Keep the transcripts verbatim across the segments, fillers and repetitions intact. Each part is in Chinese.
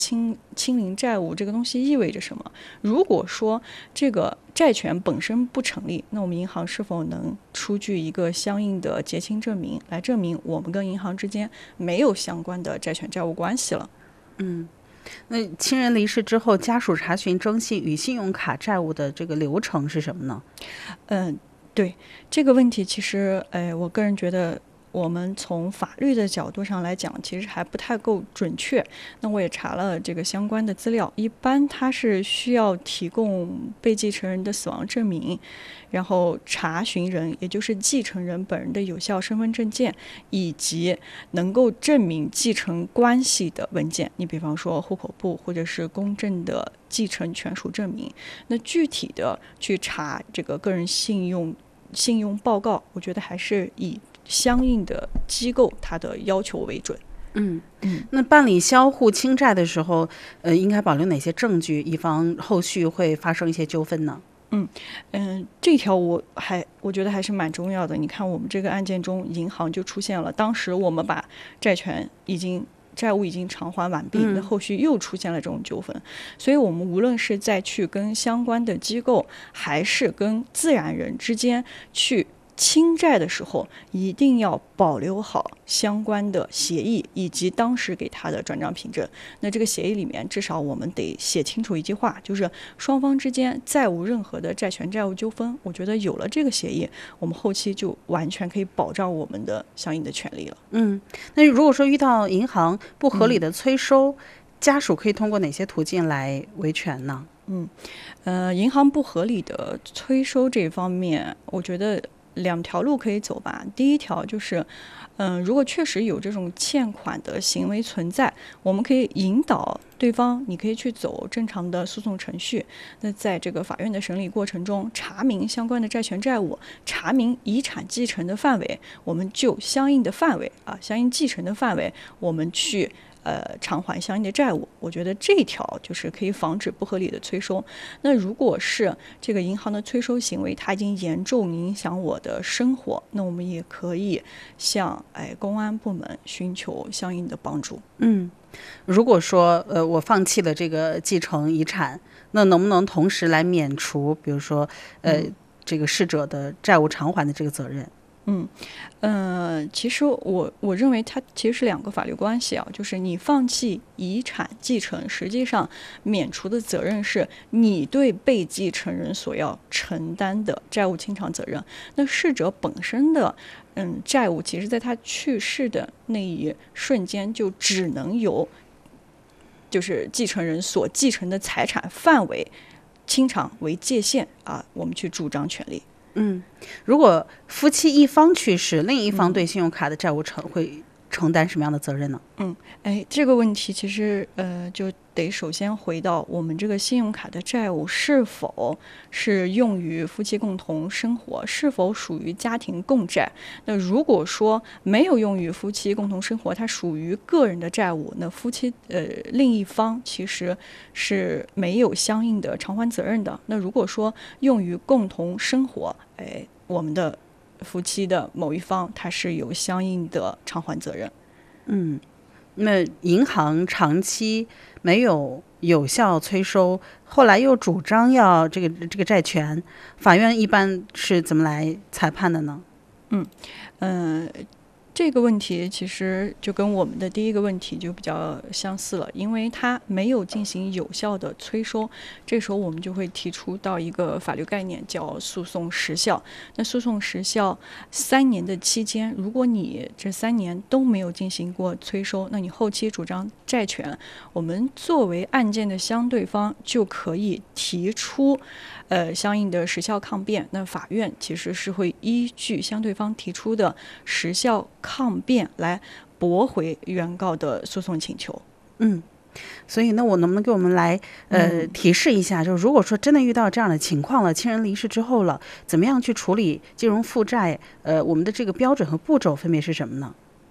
清清零债务这个东西意味着什么？如果说这个债权本身不成立，那我们银行是否能出具一个相应的结清证明，来证明我们跟银行之间没有相关的债权债务关系了？ 嗯，那亲人离世之后，家属查询征信与信用卡债务的这个流程是什么呢？ 嗯，对这个问题，其实，哎，我个人觉得。我们从法律的角度上来讲，其实还不太够准确。那我也查了这个相关的资料，一般它是需要提供被继承人的死亡证明，然后查询人，也就是继承人本人的有效身份证件，以及能够证明继承关系的文件。你比方说户口簿或者是公证的继承权属证明。那具体的去查这个个人信用信用报告，我觉得还是以相应的机构它的要求为准。 嗯嗯，那办理销户清债的时候，呃，应该保留哪些证据，以防后续会发生一些纠纷呢？ 嗯嗯，这条我还我觉得还是蛮重要的。你看我们这个案件中，银行就出现了，当时我们把债权已经债务已经偿还完毕，那、嗯、后续又出现了这种纠纷，所以我们无论是再去跟相关的机构，还是跟自然人之间去清债的时候，一定要保留好相关的协议以及当时给他的转账凭证。那这个协议里面至少我们得写清楚一句话，就是双方之间再无任何的债权债务纠纷。我觉得有了这个协议，我们后期就完全可以保障我们的相应的权利了。 嗯，那如果说遇到银行不合理的催收，嗯、家属可以通过哪些途径来维权呢？ 嗯，呃，银行不合理的催收这方面，我觉得两条路可以走吧。第一条就是，嗯、呃，如果确实有这种欠款的行为存在，我们可以引导对方，你可以去走正常的诉讼程序。那在这个法院的审理过程中，查明相关的债权债务，查明遗产继承的范围，我们就相应的范围啊，相应继承的范围，我们去。呃，偿还相应的债务，我觉得这一条就是可以防止不合理的催收。那如果是这个银行的催收行为，它已经严重影响我的生活，那我们也可以向哎公安部门寻求相应的帮助。 嗯，如果说呃我放弃了这个继承遗产，那能不能同时来免除，比如说呃、嗯、这个逝者的债务偿还的这个责任？ 嗯，呃，其实我我认为它其实是两个法律关系啊，就是你放弃遗产继承，实际上免除的责任是你对被继承人所要承担的债务清偿责任。那逝者本身的嗯债务，其实在他去世的那一瞬间就只能由就是继承人所继承的财产范围清偿为界限啊，我们去主张权利。 嗯，如果夫妻一方去世，另一方对信用卡的债务承会承担什么样的责任呢？ 嗯，哎，这个问题其实呃，就得首先回到我们这个信用卡的债务是否是用于夫妻共同生活，是否属于家庭共债。那如果说没有用于夫妻共同生活，它属于个人的债务，那夫妻呃另一方其实是没有相应的偿还责任的。那如果说用于共同生活，哎，我们的夫妻的某一方它是有相应的偿还责任。 嗯，那银行长期没有有效催收，后来又主张要这个这个债权，法院一般是怎么来裁判的呢？ 嗯嗯。呃这个问题其实就跟我们的第一个问题就比较相似了，因为它没有进行有效的催收，这时候我们就会提出到一个法律概念叫诉讼时效。那诉讼时效三年的期间，如果你这三年都没有进行过催收，那你后期主张债权，我们作为案件的相对方就可以提出呃相应的时效抗辩。那法院其实是会依据相对方提出的时效抗辩来驳回原告的诉讼请求。 嗯，所以那我能不能给我们来呃、嗯、提示一下，就是如果说真的遇到这样的情况了，亲人离世之后了，怎么样去处理金融负债？呃，我们的这个标准和步骤分别是什么呢？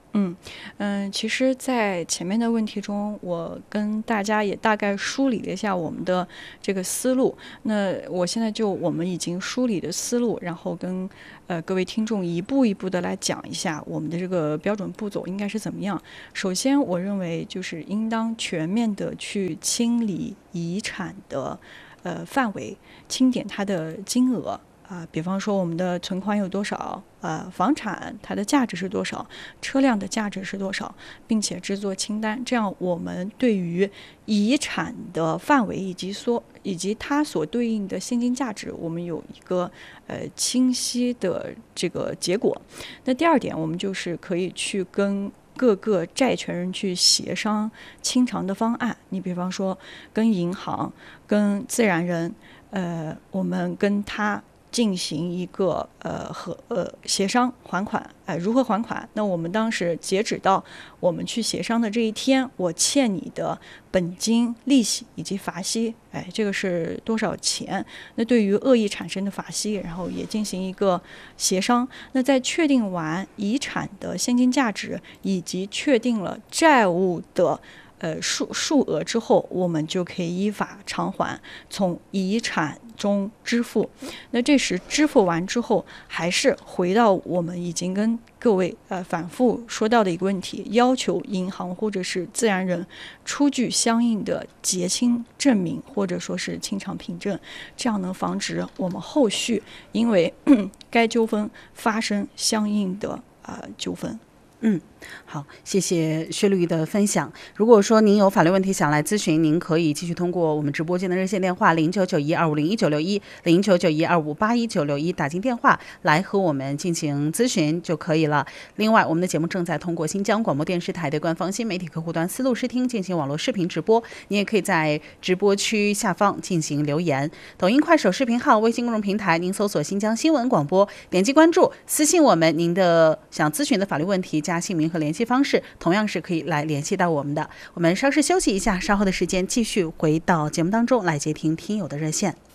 嗯嗯，其实，在前面的问题中，我跟大家也大概梳理了一下我们的这个思路。那我现在就我们已经梳理的思路，然后跟呃各位听众一步一步的来讲一下我们的这个标准步骤应该是怎么样。首先，我认为就是应当全面的去清理遗产的呃范围，清点它的金额。啊，比方说我们的存款有多少，呃，房产它的价值是多少，车辆的价值是多少，并且制作清单，这样我们对于遗产的范围以及所以及它所对应的现金价值，我们有一个呃清晰的这个结果。那第二点，我们就是可以去跟各个债权人去协商清偿的方案。你比方说跟银行、跟自然人，呃，我们跟他进行一个呃和呃协商还款，哎、呃，如何还款？那我们当时截止到我们去协商的这一天，我欠你的本金、利息以及罚息，哎，这个是多少钱？那对于恶意产生的罚息，然后也进行一个协商。那在确定完遗产的现金价值以及确定了债务的呃数数额之后，我们就可以依法偿还，从遗产中支付。那这时支付完之后，还是回到我们已经跟各位呃反复说到的一个问题，要求银行或者是自然人出具相应的结清证明或者说是清偿凭证，这样能防止我们后续因为该纠纷发生相应的呃纠纷。 嗯，好，谢谢薛律的分享。如果说您有法律问题想来咨询，您可以继续通过我们直播间的热线电话零九九一二五零一九六一零九九一二五八一九六一打进电话来和我们进行咨询就可以了。另外，我们的节目正在通过新疆广播电视台的官方新媒体客户端思路视听进行网络视频直播，你也可以在直播区下方进行留言。抖音、快手视频号、微信公众平台，您搜索新疆新闻广播，点击关注，私信我们您的想咨询的法律问题，加姓名和联系方式，同样是可以来联系到我们的。我们稍事休息一下，稍后的时间继续回到节目当中来接听听友的热线。